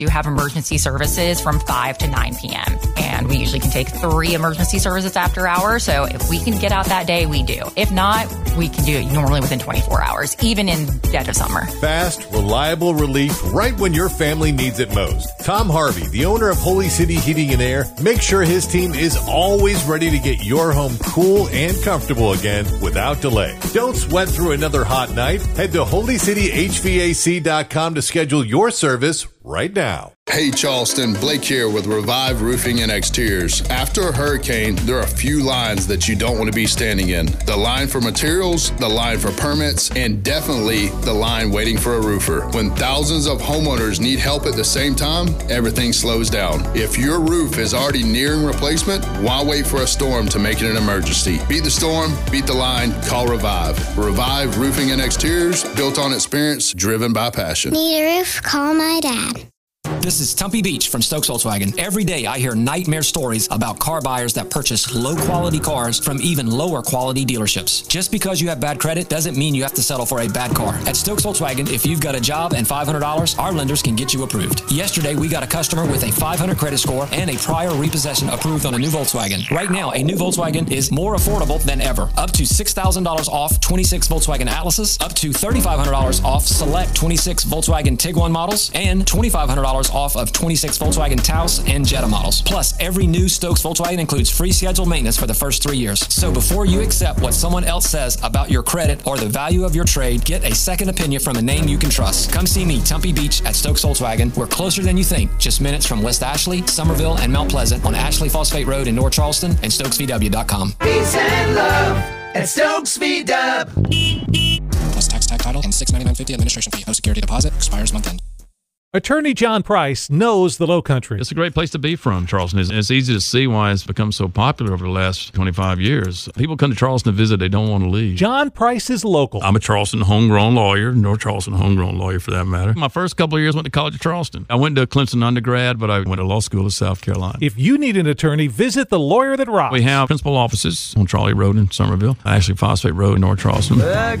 You have emergency services from 5 to 9 p.m. And we usually can take 3 emergency services after hours. So if we can get out that day, we do. If not, we can do it normally within 24 hours, even in dead of summer. Fast, reliable relief right when your family needs it most. Tom Harvey, the owner of Holy City Heating and Air, makes sure his team is always ready to get your home cool and comfortable again without delay. Don't sweat through another hot night. Head to holycityhvac.com to schedule your service right now. Hey Charleston, Blake here with Revive Roofing and Exteriors. After a hurricane, there are a few lines that you don't want to be standing in. The line for materials, the line for permits, and definitely the line waiting for a roofer. When thousands of homeowners need help at the same time, everything slows down. If your roof is already nearing replacement, why wait for a storm to make it an emergency? Beat the storm, beat the line, call Revive. Revive Roofing and Exteriors, built on experience, driven by passion. Need a roof? Call my dad. This is Tumpy Beach from Stokes Volkswagen. Every day I hear nightmare stories about car buyers that purchase low-quality cars from even lower-quality dealerships. Just because you have bad credit doesn't mean you have to settle for a bad car. At Stokes Volkswagen, if you've got a job and $500, our lenders can get you approved. Yesterday, we got a customer with a 500 credit score and a prior repossession approved on a new Volkswagen. Right now, a new Volkswagen is more affordable than ever. Up to $6,000 off 26 Volkswagen Atlases, up to $3,500 off select 26 Volkswagen Tiguan models, and $2,500 off of 26 Volkswagen Taos and Jetta models. Plus, every new Stokes Volkswagen includes free scheduled maintenance for the first 3 years. So before you accept what someone else says about your credit or the value of your trade, get a second opinion from a name you can trust. Come see me, Tumpy Beach at Stokes Volkswagen. We're closer than you think, just minutes from West Ashley, Somerville, and Mount Pleasant on Ashley Phosphate Road in North Charleston and StokesVW.com. Peace and love at Stokes VW. Plus tax, tag title, and $699.50 administration fee. No security deposit. Expires month end. Attorney John Price knows the Low Country. It's a great place to be from, Charleston. It's easy to see why it's become so popular over the last 25 years. People come to Charleston to visit. They don't want to leave. John Price is local. I'm a Charleston homegrown lawyer, North Charleston homegrown lawyer for that matter. My first couple of years went to College of Charleston. I went to Clemson undergrad, but I went to law school in South Carolina. If you need an attorney, visit the Lawyer That Rocks. We have principal offices on Charlie Road in Somerville, Ashley Phosphate Road in North Charleston.